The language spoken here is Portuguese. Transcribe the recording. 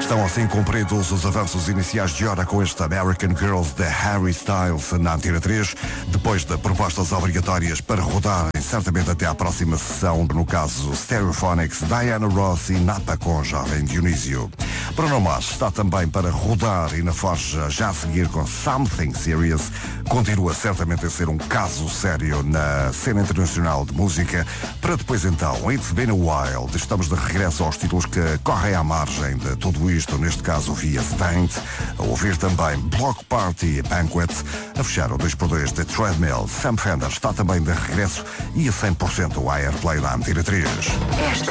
Estão assim cumpridos os avanços iniciais de hora com este American Girls de Harry Styles na Antena 3, depois de propostas obrigatórias para rodarem certamente até à próxima sessão, no caso Stereophonics, Diana Ross e Napa com Jovem Dionísio. Bruno Mars está também para rodar e na forja já a seguir com Something Serious. Continua certamente a ser um caso sério na cena internacional de música, para depois então, It's Been a While, estamos de regresso aos títulos que correm à margem de tudo isto, neste caso via Stained, a ouvir também Block Party e Banquet, a fechar o 2x2 de Treadmill. Sam Fender está também de regresso e a 100% o Airplay da Antena 3.